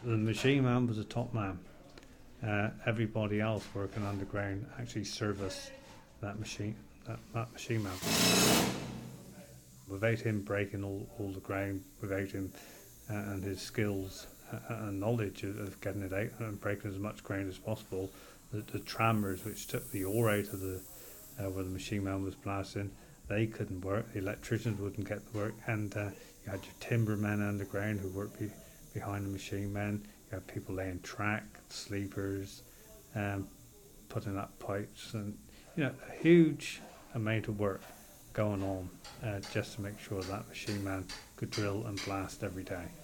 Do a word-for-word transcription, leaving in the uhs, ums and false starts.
The machine man was a top man. Uh, everybody else working underground actually serviced that machine, that, that machine man. Without him breaking all, all the ground, without him uh, and his skills uh, and knowledge of, of getting it out and breaking as much ground as possible, the, the trammers which took the ore out of the uh, where the machine man was blasting, they couldn't work. The electricians wouldn't get the work, and uh, you had your timber men underground who worked be, behind the machine men. You had people laying track, sleepers, um, putting up pipes, and you know a huge amount of work going on uh, just to make sure that machine man could drill and blast every day.